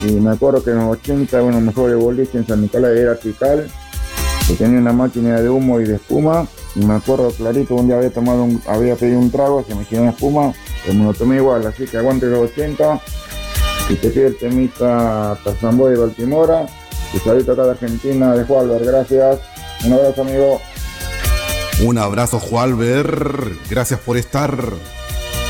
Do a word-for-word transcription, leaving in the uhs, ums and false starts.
Y me acuerdo que en los ochenta, uno mejor de boliche en San Nicolás era Tikal, que tenía una máquina de humo y de espuma. Y me acuerdo clarito, un día había tomado un, había pedido un trago, se me hicieron espuma, pero me lo tomé igual, así que aguante los ochenta. Y te pido el temita Tarzan Boy de Baltimora. Y saludo acá de Argentina, de Jualver, gracias. Un abrazo, amigo. Un abrazo, Jualver. Gracias por estar.